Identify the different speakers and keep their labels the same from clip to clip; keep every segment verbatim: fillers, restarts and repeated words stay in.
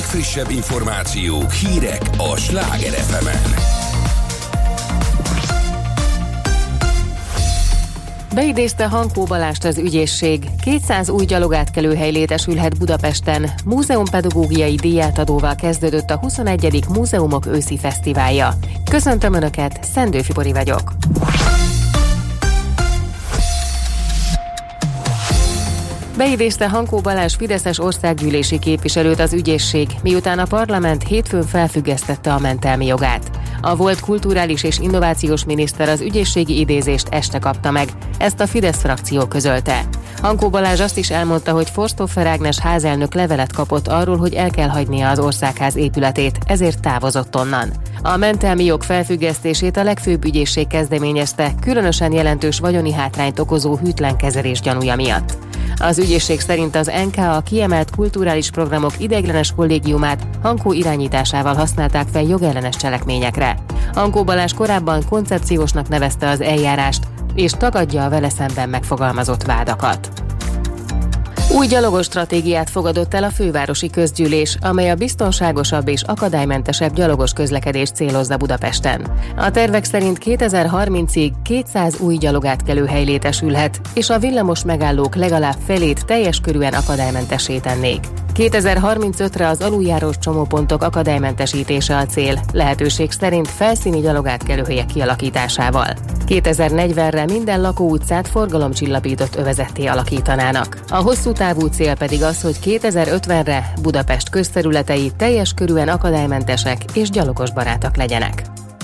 Speaker 1: legfrissebb információk, hírek a Sláger ef emen.
Speaker 2: Beidézte Hankó Balást az ügyészség. kétszáz új gyalogátkelőhely létesülhet Budapesten. Múzeumpedagógiai díjátadóval kezdődött a huszonegyedik Múzeumok őszi fesztiválja. Köszöntöm Önöket, Szendő Fibori vagyok. Beidézte Hankó Balázs fideszes országgyűlési képviselőt az ügyészség, miután a parlament hétfőn felfüggesztette a mentelmi jogát. A volt kulturális és innovációs miniszter az ügyészségi idézést este kapta meg, ezt a Fidesz frakció közölte. Hankó Balázs azt is elmondta, hogy Forsthofer Ágnes házelnök levelet kapott arról, hogy el kell hagynia az Országház épületét, ezért távozott onnan. A mentelmi jog felfüggesztését a legfőbb ügyészség kezdeményezte, különösen jelentős vagyoni hátrányt okozó hűtlen kezelés gyanúja miatt. Az ügyészség szerint az en ká a kiemelt kulturális programok ideiglenes kollégiumát Hankó irányításával használták fel jogellenes cselekményekre. Hankó Balázs korábban koncepciósnak nevezte az eljárást, és tagadja a vele szemben megfogalmazott vádakat. Új gyalogos stratégiát fogadott el a fővárosi közgyűlés, amely a biztonságosabb és akadálymentesebb gyalogos közlekedést célozza Budapesten. A tervek szerint kétezer-harmincig kétszáz új gyalogátkelőhely létesülhet, és a villamos megállók legalább felét teljes körűen akadálymentessé tennék. kétezer-harmincötre az aluljárós csomópontok akadálymentesítése a cél, lehetőség szerint felszíni gyalogátkelőhelyek kialakításával. kétezer-negyvenre minden lakóutcát forgalomcsillapított övezetté alakítanának. A hosszú távú cél pedig az, hogy kétezer-ötvenre Budapest közterületei teljes körűen akadálymentesek és gyalogosbarátak legyenek.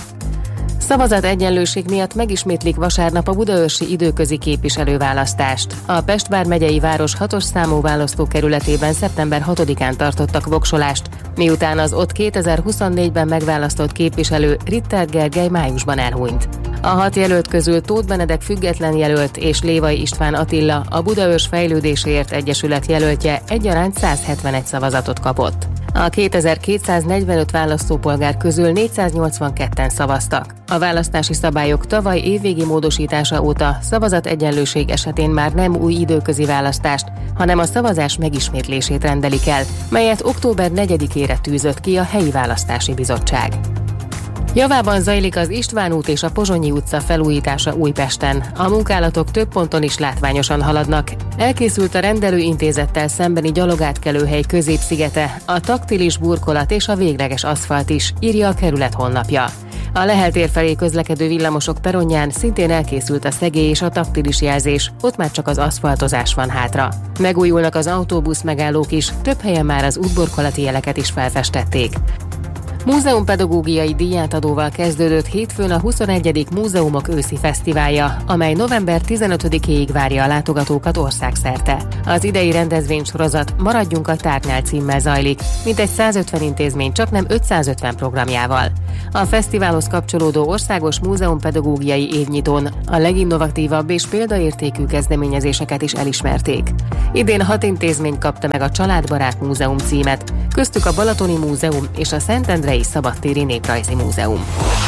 Speaker 2: Szavazat egyenlőség miatt megismétlik vasárnap a budaörsi időközi képviselőválasztást. A Pest vármegyei város hatos számú választókerületében szeptember hatodikán tartottak voksolást, miután az ott kétezer-huszonnégyben megválasztott képviselő Ritter Gergely májusban elhunyt. A hat jelölt közül Tóth Benedek független jelölt és Lévai István Attila, a Budaörs Fejlődéséért Egyesület jelöltje egyaránt száz hetvenegy szavazatot kapott. A kétezer-kétszáznegyvenöt választópolgár közül négyszáznyolcvanketten szavaztak. A választási szabályok tavaly évvégi módosítása óta szavazategyenlőség esetén már nem új időközi választást, hanem a szavazás megismétlését rendelik el, melyet október negyedikére tűzött ki a helyi választási bizottság. Javában zajlik az István út és a Pozsonyi utca felújítása Újpesten. A munkálatok több ponton is látványosan haladnak. Elkészült a rendelőintézettel szembeni gyalogátkelőhely középszigete, a taktilis burkolat és a végleges aszfalt is, írja a kerület honlapja. A Lehel tér felé közlekedő villamosok peronján szintén elkészült a szegély és a taktilis jelzés, ott már csak az aszfaltozás van hátra. Megújulnak az autóbusz megállók is, több helyen már az útburkolati jeleket is felfestették. Múzeumpedagógiai díjátadóval kezdődött hétfőn a huszonegyedik Múzeumok őszi fesztiválja, amely november tizenötödikéig várja a látogatókat országszerte. Az idei rendezvénysorozat Maradjunk a tárgynál címmel zajlik, mintegy százötven intézmény csaknem ötszázötven programjával. A fesztiválhoz kapcsolódó országos múzeumpedagógiai évnyitón a leginnovatívabb és példaértékű kezdeményezéseket is elismerték. Idén hat intézmény kapta meg a Családbarát Múzeum címet, köztük a Balatoni Múzeum és a Szentendrei Szabadtéri Néprajzi Múzeum.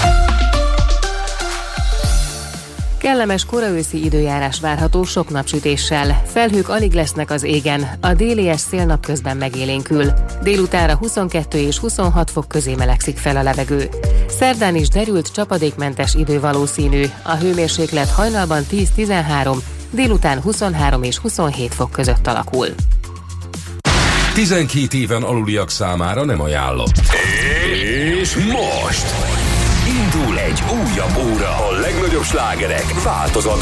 Speaker 2: Kellemes koraőszi időjárás várható sok napsütéssel. Felhők alig lesznek az égen, a délies szél napközben megélénkül. Délutánra huszonkettő és huszonhat fok közé melegszik fel a levegő. Szerdán is derült csapadékmentes idő valószínű, a hőmérséklet hajnalban tíz-tizenhárom, délután huszonhárom és huszonhét fok között alakul.
Speaker 1: tizenkét éven aluliak számára nem ajánlott. És most indul egy újabb óra. A legnagyobb slágerek változatos